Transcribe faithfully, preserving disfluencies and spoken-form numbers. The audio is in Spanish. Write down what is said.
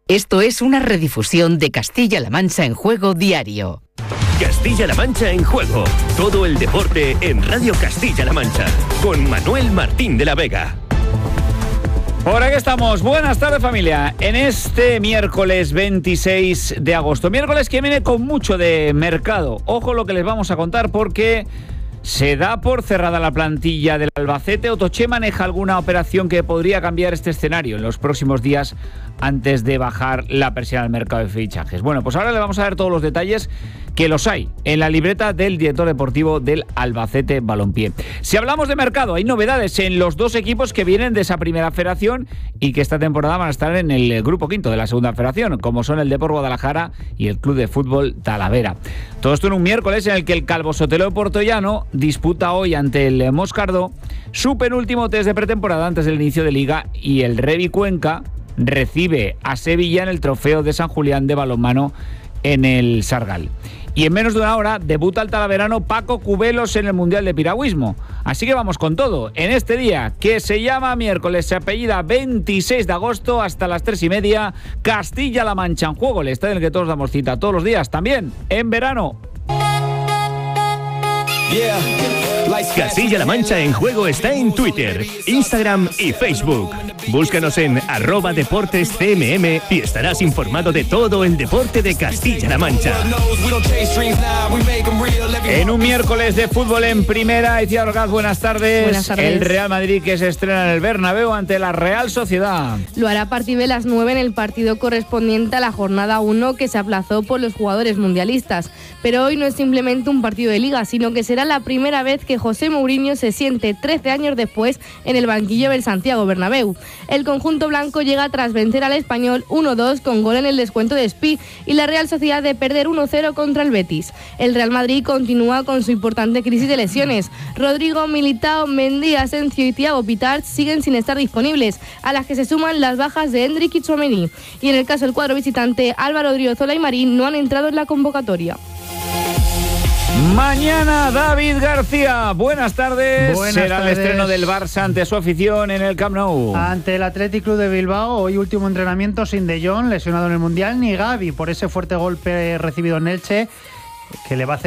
Esto es una redifusión de Castilla-La Mancha en Juego diario. Castilla-La Mancha en Juego. Todo el deporte en Radio Castilla-La Mancha. Con Manuel Martín de la Vega. Por aquí estamos. Buenas tardes, familia. En este miércoles veintiséis de agosto. Miércoles que viene con mucho de mercado. Ojo lo que les vamos a contar porque se da por cerrada la plantilla del Albacete. Otoche maneja alguna operación que podría cambiar este escenario en los próximos días antes de bajar la persiana del mercado de fichajes. Bueno, pues ahora le vamos a dar todos los detalles, que los hay en la libreta del director deportivo del Albacete Balompié. Si hablamos de mercado, hay novedades en los dos equipos que vienen de esa primera federación y que esta temporada van a estar en el grupo quinto de la segunda federación, como son el Depor Guadalajara y el Club de Fútbol Talavera. Todo esto en un miércoles en el que el Calvo Sotelo de Portollano disputa hoy ante el Moscardó su penúltimo test de pretemporada antes del inicio de Liga, y el Revi Cuenca recibe a Sevilla en el Trofeo de San Julián de balonmano en el Sargal. Y en menos de una hora debuta el talaverano Paco Cubelos en el Mundial de Piragüismo. Así que vamos con todo en este día que se llama miércoles, se apellida veintiséis de agosto, hasta las tres y media, Castilla-La Mancha en Juego, el estadio en el que todos damos cita todos los días, también en verano. Castilla-La Mancha en Juego está en Twitter, Instagram y Facebook. Búscanos en arroba deportes C M M y estarás informado de todo el deporte de Castilla-La Mancha. En un miércoles de fútbol en primera, Iciar Orgaz, buenas tardes. Buenas tardes. El Real Madrid que se estrena en el Bernabéu ante la Real Sociedad. Lo hará a partir de las nueve en el partido correspondiente a la jornada uno, que se aplazó por los jugadores mundialistas. Pero hoy no es simplemente un partido de liga, sino que será la primera vez que José Mourinho se siente trece años después en el banquillo del Santiago Bernabéu. El conjunto blanco llega tras vencer al Español uno dos con gol en el descuento de Spi y la Real Sociedad de perder uno cero contra el Betis. El Real Madrid continúa con su importante crisis de lesiones. Rodrigo, Militao, Mendy, Asensio y Thiago Pitart siguen sin estar disponibles, a las que se suman las bajas de Hendrik y Tchouaméni. Y en el caso del cuadro visitante, Álvaro Odriozola y Marín no han entrado en la convocatoria. Mañana David García, buenas tardes. Buenas Será tardes. el estreno del Barça ante su afición en el Camp Nou. Ante el Athletic Club de Bilbao, hoy último entrenamiento sin De Jong, lesionado en el Mundial, ni Gavi por ese fuerte golpe recibido en Elche, que le va a hacer